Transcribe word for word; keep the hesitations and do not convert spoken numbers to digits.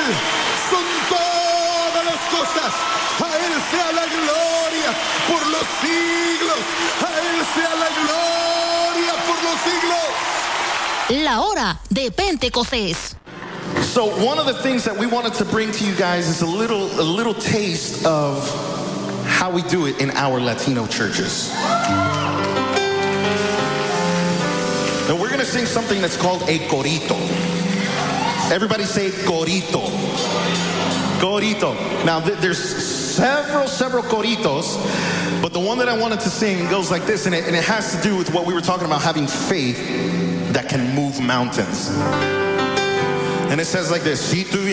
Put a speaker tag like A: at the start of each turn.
A: Él son todas las cosas. A Él sea la gloria por los siglos. A Él sea la gloria por los siglos.
B: La hora de Pentecostés.
C: So one of the things that we wanted to bring to you guys is a little a little taste of how we do it in our Latino churches. Now we're gonna sing something that's called a corito. Everybody say corito. Corito. Now th- there's several, several coritos, but the one that I wanted to sing goes like this, and it, and it has to do with what we were talking about, having faith that can move mountains. And it says like this: Si tu